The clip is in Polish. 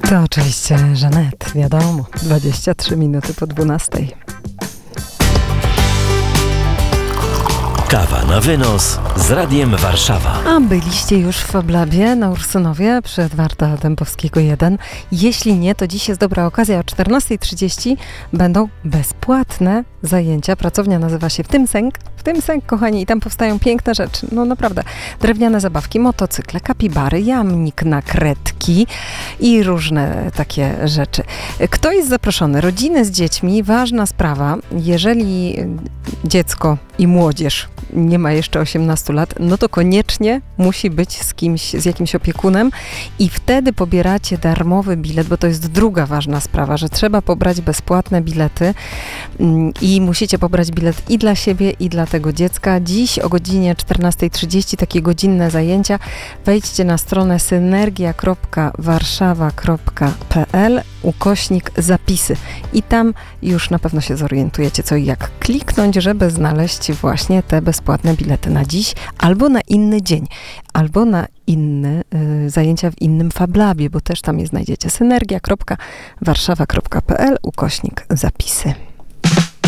To oczywiście Żanet, wiadomo, 23 minuty po 12. Kawa na wynos z Radiem Warszawa. A byliście już w Fablabie na Ursynowie przy Edwarda Dębowskiego 1? Jeśli nie, to dziś jest dobra okazja. O 14:30 będą bezpłatne zajęcia. Pracownia nazywa się W tym sęk, kochani, i tam powstają piękne rzeczy. No naprawdę. Drewniane zabawki, motocykle, kapibary, jamnik na kredki i różne takie rzeczy. Kto jest zaproszony? Rodziny z dziećmi. Ważna sprawa. Jeżeli dziecko i młodzież nie ma jeszcze 18 lat, no to koniecznie musi być z kimś, z jakimś opiekunem i wtedy pobieracie darmowy bilet, bo to jest druga ważna sprawa, że trzeba pobrać bezpłatne bilety i musicie pobrać bilet i dla siebie, i dla tego dziecka. Dziś o godzinie 14:30 takie godzinne zajęcia. Wejdźcie na stronę synergia.warszawa.pl/zapisy i tam już na pewno się zorientujecie, co i jak kliknąć, żeby znaleźć właśnie te bezpłatne bilety na dziś, albo na inny dzień, albo na inne zajęcia w innym Fablabie, bo też tam je znajdziecie. synergia.warszawa.pl/zapisy.